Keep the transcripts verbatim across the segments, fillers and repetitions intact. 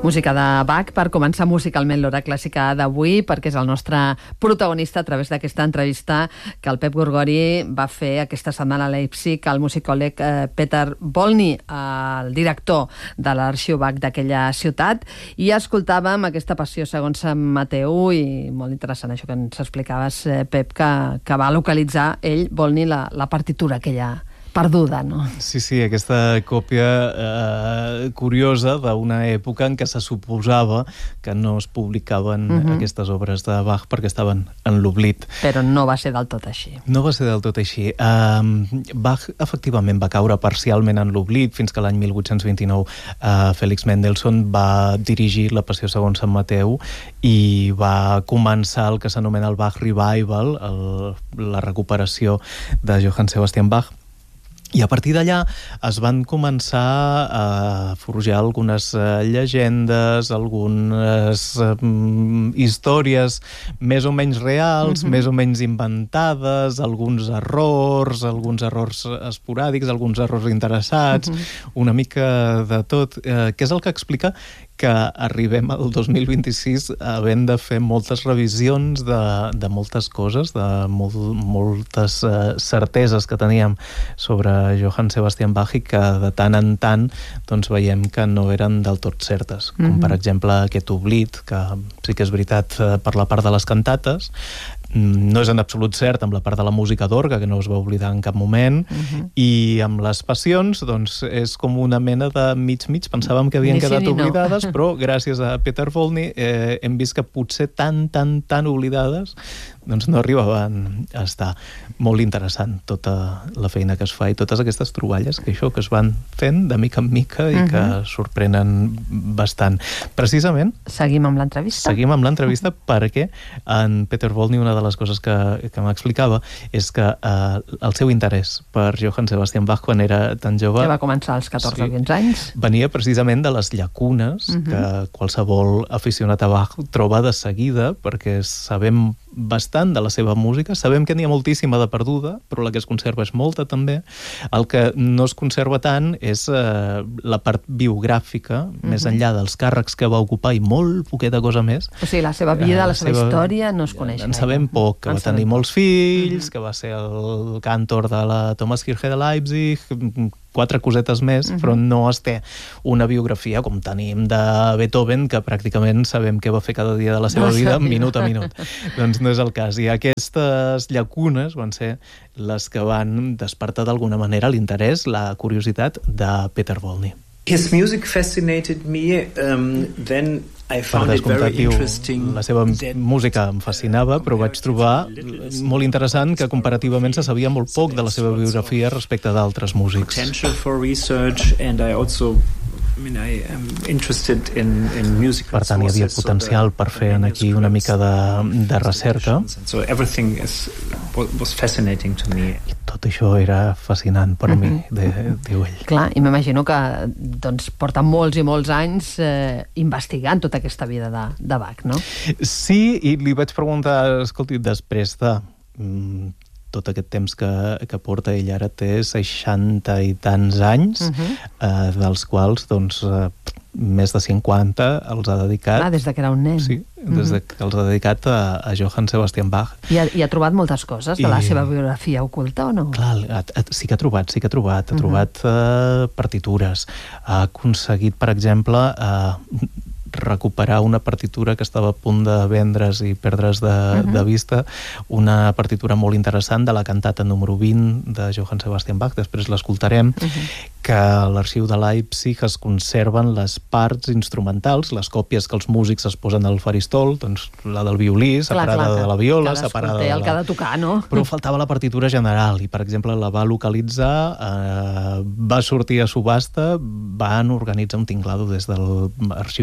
Música de Bach per començar musicalment l'hora clàssica d'avui, perquè és el nostre protagonista a través d'aquesta entrevista que el Pep Gorgori va fer aquesta setmana a Leipzig al musicòleg Peter Volny, el director de l'Arxiu Bach d'aquella ciutat, i escoltàvem aquesta passió segons Sant Mateu, i molt interessant això que ens explicaves, Pep, que, que va localitzar ell, Volny, la, la partitura aquella perduda, no? Sí, sí, aquesta còpia eh, curiosa d'una època en què se suposava que no es publicaven uh-huh. aquestes obres de Bach perquè estaven en l'oblit. Però no va ser del tot així. No va ser del tot així. Uh, Bach efectivament va caure parcialment en l'oblit fins que l'any mil vuit-cents vint-i-nou uh, Félix Mendelssohn va dirigir la Passió segons Sant Mateu i va començar el que s'anomena el Bach Revival, el, la recuperació de Johann Sebastian Bach. I a partir d'allà es van començar a forjar algunes llegendes, algunes um, històries més o menys reals, uh-huh. més o menys inventades, alguns errors, alguns errors esporàdics, alguns errors interessats, uh-huh. una mica de tot, eh, que és el que explica que arribem al dos mil vint-i-sis havent de fer moltes revisions de, de moltes coses, de molt, moltes uh, certeses que teníem sobre Johann Sebastian Bach i que de tant en tant doncs, veiem que no eren del tot certes. Com mm-hmm. per exemple aquest oblit, que sí que és veritat per la part de les cantates, no és en absolut cert amb la part de la música d'orgue, que no es va oblidar en cap moment, uh-huh. i amb les passions, doncs, és com una mena de mig-mig. Pensàvem que havien ni quedat sí, oblidades, no. Però gràcies a Peter Volny eh, hem vist que potser tan, tan, tan oblidades doncs no arribaven a estar. Molt interessant tota la feina que es fa i totes aquestes troballes que això que es van fent de mica en mica i uh-huh. que sorprenen bastant. Precisament... Seguim amb l'entrevista? Seguim amb l'entrevista perquè en Peter Volny, una de les coses que, que m'explicava és que eh, el seu interès per Johann Sebastian Bach quan era tan jove... Que va començar als catorze o quinze anys. Venia precisament de les llacunes uh-huh. que qualsevol aficionat a Bach troba de seguida, perquè sabem bastant de la seva música, sabem que n'hi ha moltíssima de perduda, però la que es conserva és molta també. El que no es conserva tant és eh, la part biogràfica, uh-huh. més enllà dels càrrecs que va ocupar i molt poqueta cosa més. O sigui, la seva vida, la, la seva, seva història no es coneix. En sabem poc, que en va tenir molts fills, uh-huh. que va ser el càntor de la Thomaskirche de Leipzig, quatre cosetes més, uh-huh. però no es té una biografia com tenim de Beethoven, que pràcticament sabem què va fer cada dia de la seva no vida, sabia. minut a minut. Doncs no és el cas. I aquestes llacunes van ser les que van despertar d'alguna manera l'interès, la curiositat de Peter Volny. His music fascinated me, um, then I found it very interesting. La seva música em fascinava, però vaig trobar molt interessant que comparativament se sabia molt poc de la seva biografia respecte d'altres músics. Potential for research, and I also I mean, I am interested in, in musical per tant, hi havia potencial per fer aquí una mica de, de recerca. So everything is, was fascinating to me. I tot això era fascinant per mm-hmm. mi, de, diu ell. Clar, i m'imagino que doncs, porta molts i molts anys eh, investigant tota aquesta vida de, de Bach, no? Sí, i li vaig preguntar, escolti, després de... Mm, tot aquest temps que, que porta, ell ara té seixanta i tants anys, uh-huh. eh, dels quals, doncs, eh, més de cinquanta els ha dedicat... Ah, des de que era un nen. Sí, des de que els ha dedicat a, a Johann Sebastian Bach. I ha, i ha trobat moltes coses de I, la seva biografia oculta, o no? Clar, ha, ha, sí que ha trobat, sí que ha trobat. Ha uh-huh. trobat eh, partitures. Ha aconseguit, per exemple... Eh, recuperar una partitura que estava a punt de vendre's i perdre's de, uh-huh. de vista, una partitura molt interessant de la cantata número vint de Johann Sebastian Bach, després l'escoltarem, uh-huh. que a l'Arxiu de Leipzig es conserven les parts instrumentals, les còpies que els músics es posen al faristol, doncs la del violí, separada clar, clar, de la viola, separada de la... el que ha de tocar, no? Però faltava la partitura general i, per exemple, la va localitzar, eh, va sortir a subhasta, van organitzar un tinglado des de l'Arxiu Bach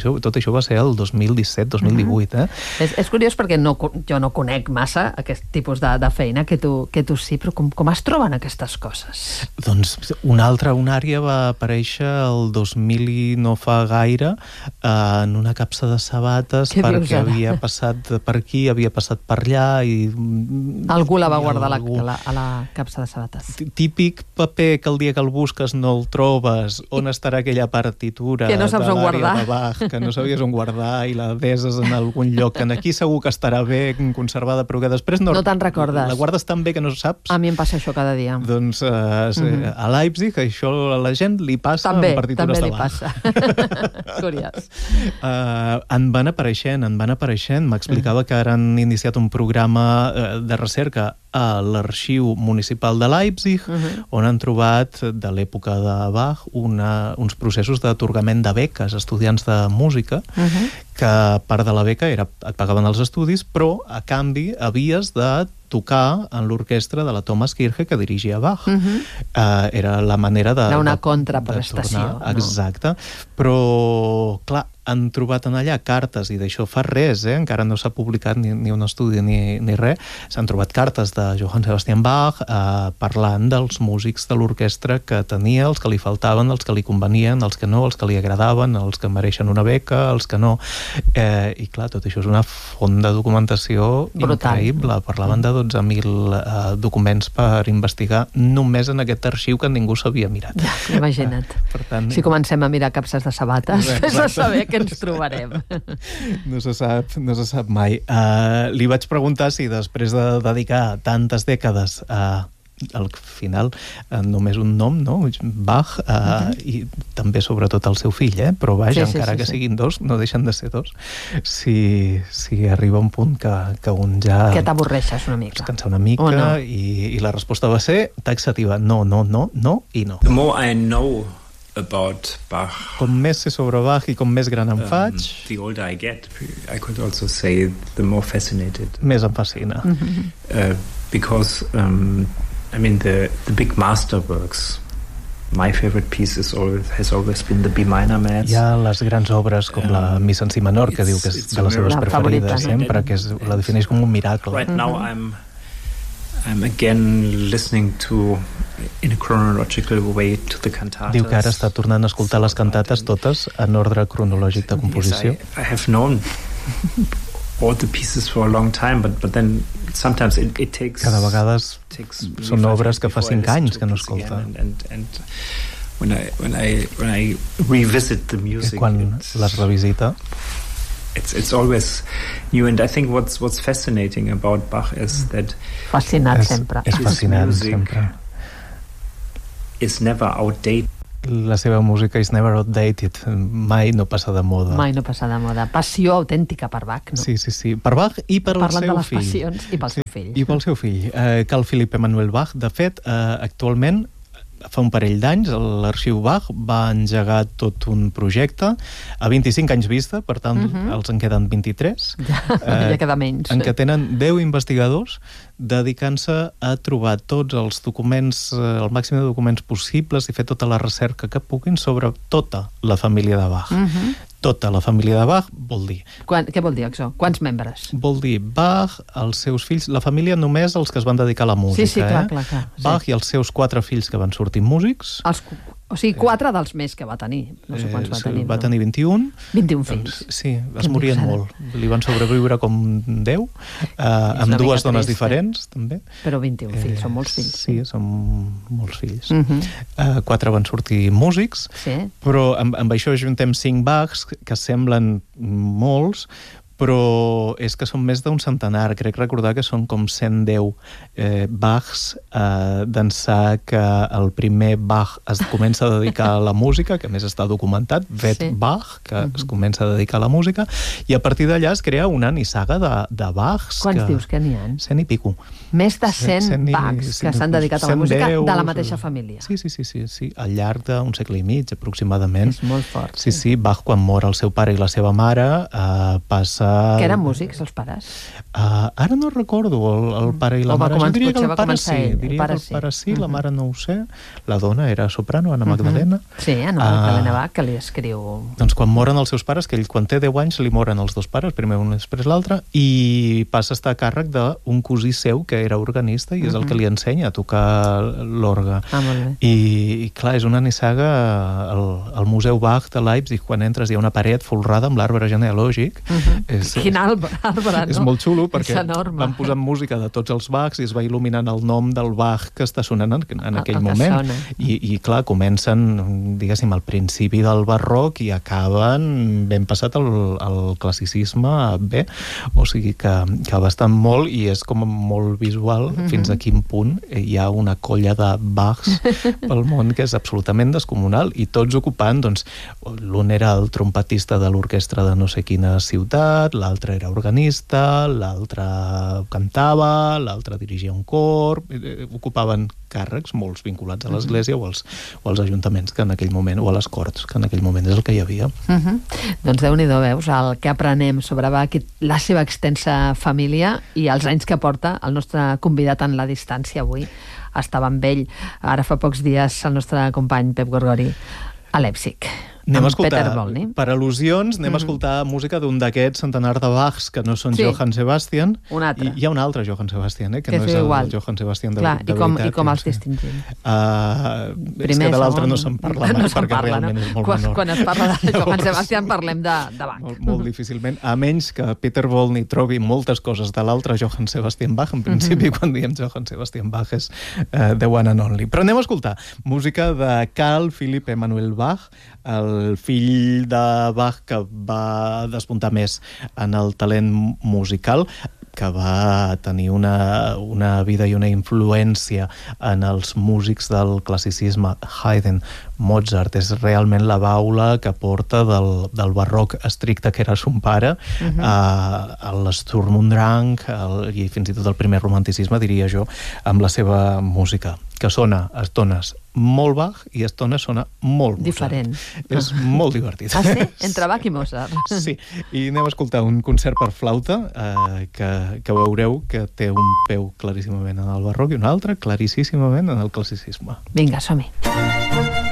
això, tot això va ser el dos mil disset dos mil divuit. Eh? És, és curiós perquè no, jo no conec massa aquest tipus de, de feina que tu, que tu sí, però com, com es troben aquestes coses? Doncs una altra unària va aparèixer el dos mil i no fa gaire eh, en una capsa de sabates perquè havia passat per aquí, havia passat per allà i... Algú la va guardar algú... a, la, a la capsa de sabates. Típic paper que el dia que el busques no el trobes, on estarà aquella partitura que no saps on guardar. De Bach, que no sabies on guardar i la deses en algun lloc, que aquí segur que estarà bé conservada, però que després no... No te'n recordes. La guardes tan bé que no saps. A mi em passa això cada dia. Doncs uh, mm-hmm. a Leipzig això a la gent li passa també, amb partitures de Bach. També, també li passa. Curiós. Uh, en van apareixent, en van apareixent. M'explicava que ara han iniciat un programa uh, de recerca a l'Arxiu Municipal de Leipzig, uh-huh. on han trobat de l'època de Bach una, uns processos d'atorgament de beques a estudiants de música, uh-huh. que part de la beca era, et pagaven els estudis, però a canvi havies de tocar en l'orquestra de la Thomas Kirche que dirigia Bach. Uh-huh. uh, era la manera de... Era una de, contraprestació. De tornar, exacte. No? Però, clar, han trobat en allà cartes, i d'això fa res, eh? Encara no s'ha publicat ni, ni un estudi ni, ni res, s'han trobat cartes de Johann Sebastian Bach eh, parlant dels músics de l'orquestra que tenia, els que li faltaven, els que li convenien, els que no, els que li agradaven, els que mereixen una beca, els que no. Eh, I clar, tot això és una font de documentació brutal. Increïble. Parlaven de dotze mil eh, documents per investigar només en aquest arxiu que ningú s'havia mirat. Ja, imagina't. Eh, per tant, si comencem a mirar capses de sabates, és a saber què ens trobarem. No se sap, no se sap mai. Uh, li vaig preguntar si després de dedicar tantes dècades a al final uh, només un nom, no? Bach, uh, uh-huh. i també sobretot el seu fill, eh? Però vaja, sí, sí, encara sí, que sí. Siguin dos, no deixen de ser dos. Si, si arriba un punt que, que un ja... Que t'avorreixes una mica. Es cansa una mica, no? i, i la resposta va ser taxativa. No, no, no, no i no. The more I know about Bach. Com més sé sobre Bach i com més gran em faig, um, the older I get, I could also say the more fascinated. Més em fascina. Mm-hmm. Uh, because, um, I mean, the, the big masterworks, my favorite piece is always, has always been the B minor Mass. Hi ha les grans obres com um, la Missa en si menor, que diu que és de les seves preferides sempre, que és, la defineix com un miracle. Right now I'm I'm again listening to in a chronological way to the cantatas. Diu que ara està tornant a escoltar les cantates totes en ordre cronològic de composició. Yes, I, I have known all the pieces for a long time, but but then sometimes it, it takes. Cada vegada són obres que fa cinc anys que no escolta. And, and, and when I when I when I revisit the music, quan les revisita, It's it's always new, and I think what's what's fascinating about Bach is that fascinat sempre. És fascinant sempre. Is never outdated. La seva música is never outdated. Mai no passa de moda. Mai no passa de moda. Passió autèntica per Bach, no? Sí, sí, sí. Per Bach i per el seu fill. Parlen de les passions i pel sí, seu fill. I pel seu fill. Eh, Carl Philipp Emanuel Bach, de fet, eh, actualment fa un parell d'anys l'Arxiu Bach va engegar tot un projecte a vint-i-cinc anys vista, per tant uh-huh. els en queden vint-i-tres. Ja, eh, ja queda menys. En què tenen deu investigadors dedicant-se a trobar tots els documents, el màxim de documents possibles i fer tota la recerca que puguin sobre tota la família de Bach. Uh-huh. Tota la família de Bach vol dir... Quan, què vol dir, això? Quants membres? Vol dir Bach, els seus fills... La família només els que es van dedicar a la música. Sí, sí, clar, eh? clar, clar. Bach sí. I els seus quatre fills que van sortir músics. Els, o sigui, quatre dels més que va tenir. No sé quants va tenir. Eh, va tenir vint-i-un. vint-i-un fills. Doncs, sí, es morien molt. Li van sobreviure com deu, eh, amb dues dones trist, diferents, eh? també. Però vint-i-un fills, eh, són molts fills. Sí, són molts fills. Uh-huh. eh, quatre van sortir músics, sí. però amb, amb això juntem cinc Bachs, que semblen molts, però és que són més d'un centenar. Crec recordar que són com cent deu eh, Bachs, eh, d'ençà que el primer Bach es comença a dedicar a la música, que més està documentat, Vet sí. Bach, que uh-huh. es comença a dedicar a la música, i a partir d'allà es crea una nissaga de, de Bachs. Quants que... dius que n'hi ha? Cent i pico. Més de cent, cent Bachs que s'han dedicat a la música deu, de la mateixa família. Sí, sí, sí, sí, sí, al llarg d'un segle i mig, aproximadament. És molt fort. Sí, sí, Bach, quan mor el seu pare i la seva mare, eh, passa passar... Que eren músics, els pares? Uh, ara no recordo el, el pare i la o mare. Començar, jo diria que el pare sí, ell, diria el pare que el pare sí, sí. la mare no ho sé. La dona era soprano, Anna Magdalena. Uh -huh. Sí, Anna Magdalena uh, Bach, que li escriu... Doncs quan moren els seus pares, que ell quan té deu anys li moren els dos pares, primer un i després l'altre, i passa a estar a càrrec d'un cosí seu que era organista i és uh -huh. el que li ensenya a tocar l'orgue. Ah, molt bé. I, i clar, és una nissaga al, al Museu Bach de Leipzig, quan entres hi ha una paret folrada amb l'arbre genealògic. Uh -huh. és, Quin arbre, no? És molt xulo perquè enorme. van posant música de tots els Bachs i es va il·luminant el nom del Bach que està sonant en, en aquell el moment. I, I clar, comencen, diguéssim, al principi del barroc i acaben ben passat el, el classicisme bé. O sigui que, que bastant molt, i és com molt visual uh -huh. fins a quin punt hi ha una colla de Bachs pel món que és absolutament descomunal, i tots ocupant, doncs, l'un era el trompetista de l'orquestra de no sé quina ciutat, l'altre era organista, l'altre cantava, l'altre dirigia un cor, ocupaven càrrecs, molts vinculats a l'església o, als, o als ajuntaments que en aquell moment, o a les corts, que en aquell moment és el que hi havia. Uh -huh. Doncs Déu-n'hi-do, veus, el que aprenem sobre Bach, la seva extensa família i els anys que porta el nostre convidat en la distància avui. Estava amb ell ara fa pocs dies el nostre company Pep Gorgori a Leipzig. Anem a escoltar, per al·lusions, anem mm. a escoltar música d'un d'aquests centenar de Bachs que no són sí. Johann Sebastian. Un altre. I hi ha un altre Johann Sebastian, eh, que, que no és el igual. Johann Sebastian de, Clar, de i com, veritat. I com els distingim? Uh, és que de l'altre no se'n parla mai, no perquè parla, realment no? és molt quan, menor. Quan es parla de Johann Sebastian parlem de, de Bach. Molt, molt difícilment, a menys que Peter Volney trobi moltes coses de l'altre Johann Sebastian Bach. En principi, mm-hmm. quan diem Johann Sebastian Bach és uh, the one and only. Però anem a escoltar música de Carl Philipp Emanuel Bach, el fill de Bach que va despuntar més en el talent musical, que va tenir una, una vida i una influència en els músics del classicisme. Haydn, Mozart, és realment la baula que porta del, del barroc estricte que era son pare, uh-huh. a, a l'Sturm und Drang, el, i fins i tot el primer romanticisme, diria jo, amb la seva música, que sona a estones molt Bach i a estones sona molt Mozart. Diferent. És molt divertit. Ah, sí? Entre Bach i Mozart. Sí, i anem a escoltar un concert per flauta eh, que, que veureu que té un peu claríssimament en el barroc i un altre claríssimament en el classicisme. Vinga, som-hi.